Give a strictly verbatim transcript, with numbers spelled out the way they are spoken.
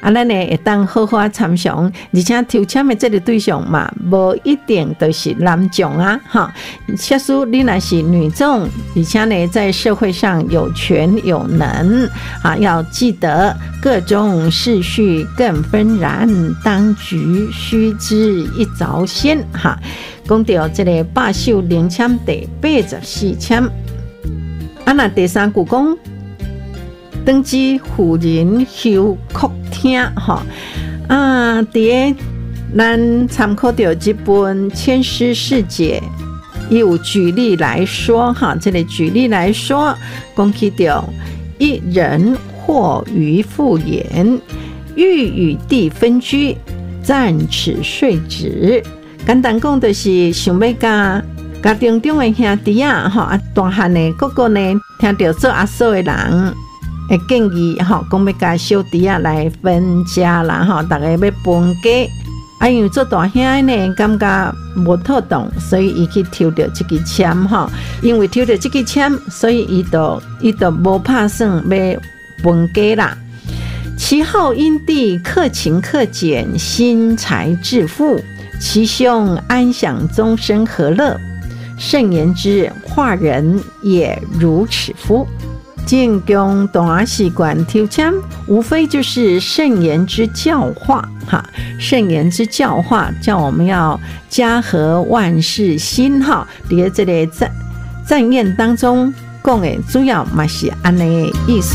啊，咱呢会当好好参详，而且抽签的这个对象嘛，无一定都是男众啊，哈。假使你若是女众，而且呢在社会上有权有能啊，要记得各种世序更纷然，当局须知一早先哈。讲到这个百秀灵签第八十四签，啊，那第三句讲。登基妇人休哭听哈啊！伫个咱参考到这本《千诗世解》，伊有举例来说哈，这里举例来说，讲起到一人或于妇言，欲与地分居，暂此睡止。简单讲就是想要甲家庭中的兄弟啊，哈大汉的哥哥呢，听到做阿嫂的人。会建议吼，讲要甲小弟仔来分家啦吼，大家要分家。啊，因为做大兄呢，感觉无妥当，所以伊去抽到这支签吼。因为抽到这支签，所以伊就伊就无打算要分家啦。其后因地克勤克俭，心财致富，其兄安享终身和乐。甚言之，化人也如此夫。进宫大习惯抽签，无非就是圣言之教化哈，圣言之教化，叫我们要家和万事兴哈。在这个赞赞宴当中讲的主要嘛是安尼意思。